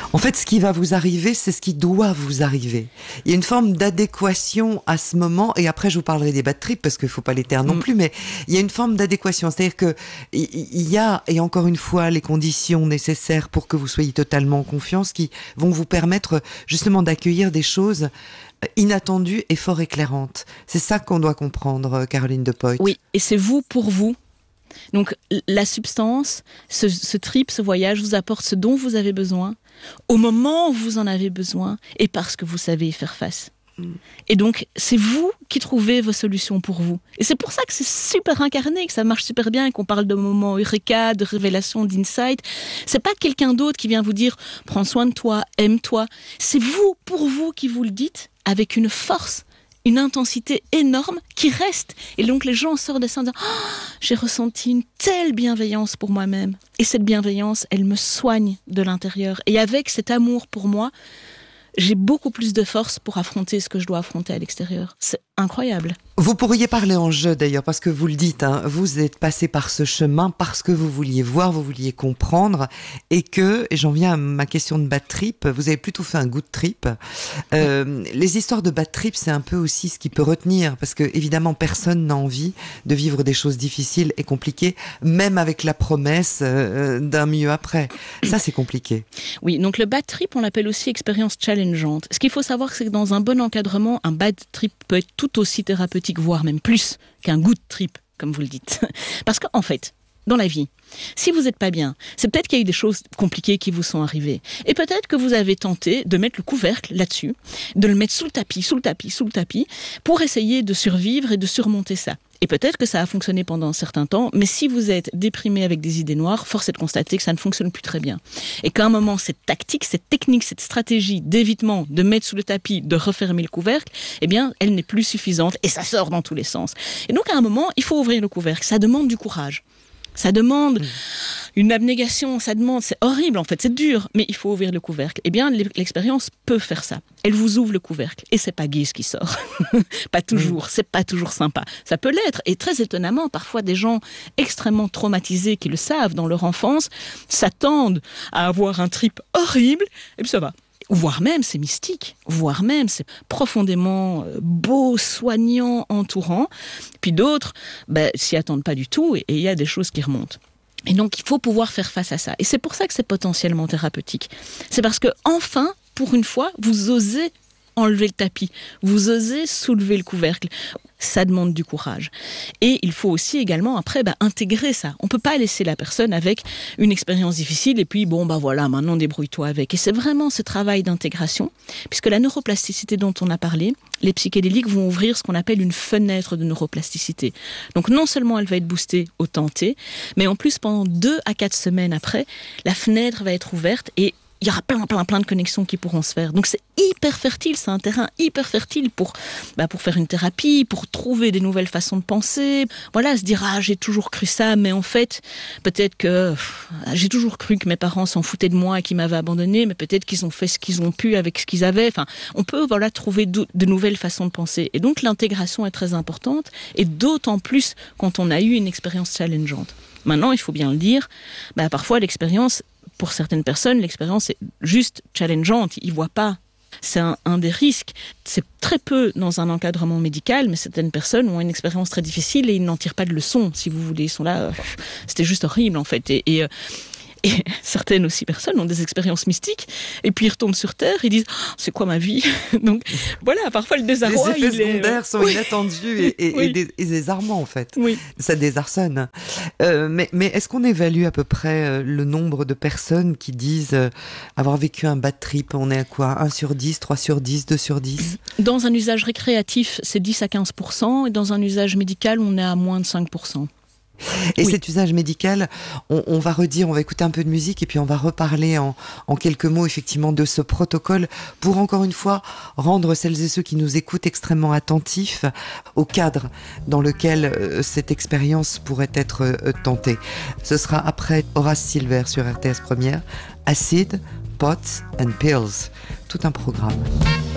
En fait, ce qui va vous arriver, c'est ce qui doit vous arriver. Il y a une forme d'adéquation à ce moment, et après je vous parlerai des bad trips, parce qu'il ne faut pas les taire non plus, mais il y a une forme d'adéquation. C'est-à-dire que il y a, et encore une fois, les conditions nécessaires pour que vous soyez totalement en confiance, qui vont vous permettre justement d'accueillir des choses inattendues et fort éclairantes. C'est ça qu'on doit comprendre, Caroline De Pooijt. Oui, et c'est vous pour vous. Donc la substance, ce trip, ce voyage vous apporte ce dont vous avez besoin, au moment où vous en avez besoin, et parce que vous savez y faire face. Et donc, c'est vous qui trouvez vos solutions pour vous. Et c'est pour ça que c'est super incarné, que ça marche super bien, et qu'on parle de moments eureka, de révélation, d'insight. C'est pas quelqu'un d'autre qui vient vous dire « prends soin de toi, aime-toi ». C'est vous, pour vous, qui vous le dites, avec une force, une intensité énorme qui reste. Et donc, les gens sortent de ça en disant oh, « j'ai ressenti une telle bienveillance pour moi-même ». Et cette bienveillance, elle me soigne de l'intérieur. Et avec cet amour pour moi, j'ai beaucoup plus de force pour affronter ce que je dois affronter à l'extérieur. C'est incroyable. Vous pourriez parler en jeu d'ailleurs, parce que vous le dites, hein, vous êtes passé par ce chemin parce que vous vouliez voir, vous vouliez comprendre, et j'en viens à ma question de bad trip, vous avez plutôt fait un good trip. Les histoires de bad trip, c'est un peu aussi ce qui peut retenir, parce que évidemment personne n'a envie de vivre des choses difficiles et compliquées, même avec la promesse d'un mieux après. Ça, c'est compliqué. Oui, donc le bad trip, on l'appelle aussi expérience challengeante. Ce qu'il faut savoir, c'est que dans un bon encadrement, un bad trip peut être tout aussi thérapeutique, voire même plus qu'un good trip, comme vous le dites. Parce qu'en fait, dans la vie, si vous n'êtes pas bien, c'est peut-être qu'il y a eu des choses compliquées qui vous sont arrivées. Et peut-être que vous avez tenté de mettre le couvercle là-dessus, de le mettre sous le tapis, pour essayer de survivre et de surmonter ça. Et peut-être que ça a fonctionné pendant un certain temps, mais si vous êtes déprimé avec des idées noires, force est de constater que ça ne fonctionne plus très bien. Et qu'à un moment, cette tactique, cette technique, cette stratégie d'évitement, de mettre sous le tapis, de refermer le couvercle, eh bien, elle n'est plus suffisante et ça sort dans tous les sens. Et donc, à un moment, il faut ouvrir le couvercle. Ça demande du courage. Ça demande une abnégation, c'est horrible en fait, c'est dur, mais il faut ouvrir le couvercle. Eh bien, l'expérience peut faire ça. Elle vous ouvre le couvercle et c'est pas gai ce qui sort. Pas toujours, c'est pas toujours sympa. Ça peut l'être et très étonnamment, parfois des gens extrêmement traumatisés qui le savent dans leur enfance s'attendent à avoir un trip horrible et puis ça va. Voire même, c'est mystique, voire même, c'est profondément beau, soignant, entourant. Puis d'autres, s'y attendent pas du tout et il y a des choses qui remontent. Et donc, il faut pouvoir faire face à ça. Et c'est pour ça que c'est potentiellement thérapeutique. C'est parce que, enfin, pour une fois, vous osez enlever le tapis, vous osez soulever le couvercle. Ça demande du courage. Et il faut aussi également, après, intégrer ça. On ne peut pas laisser la personne avec une expérience difficile et puis, voilà, maintenant débrouille-toi avec. Et c'est vraiment ce travail d'intégration, puisque la neuroplasticité dont on a parlé, les psychédéliques vont ouvrir ce qu'on appelle une fenêtre de neuroplasticité. Donc non seulement elle va être boostée au temps T, mais en plus, pendant 2 à 4 semaines après, la fenêtre va être ouverte et il y aura plein de connexions qui pourront se faire. Donc c'est hyper fertile, c'est un terrain hyper fertile pour faire une thérapie, pour trouver des nouvelles façons de penser. Voilà, se dire j'ai toujours cru ça, mais en fait, peut-être que j'ai toujours cru que mes parents s'en foutaient de moi et qu'ils m'avaient abandonné, mais peut-être qu'ils ont fait ce qu'ils ont pu avec ce qu'ils avaient. Enfin, on peut trouver de nouvelles façons de penser. Et donc l'intégration est très importante, et d'autant plus quand on a eu une expérience challengeante. Maintenant, il faut bien le dire, parfois l'expérience, pour certaines personnes, l'expérience est juste challengeante. Ils ne voient pas. C'est un des risques. C'est très peu dans un encadrement médical, mais certaines personnes ont une expérience très difficile et ils n'en tirent pas de leçon, si vous voulez. Ils sont là, c'était juste horrible en fait. Et certaines aussi personnes ont des expériences mystiques et puis ils retombent sur Terre, ils disent c'est quoi ma vie? Donc voilà, parfois le désarroi. Les effets secondaires sont inattendus et désarmants en fait. Oui. Ça désarçonne. Mais est-ce qu'on évalue à peu près le nombre de personnes qui disent avoir vécu un bad trip? On est à quoi? 1 sur 10, 3 sur 10, 2 sur 10? Dans un usage récréatif, c'est 10 à 15%, et dans un usage médical, on est à moins de 5%. Et cet usage médical, on va écouter un peu de musique et puis on va reparler en quelques mots effectivement de ce protocole pour encore une fois rendre celles et ceux qui nous écoutent extrêmement attentifs au cadre dans lequel cette expérience pourrait être tentée. Ce sera après Horace Silver sur RTS Première, Acid, Pots and Pills, tout un programme.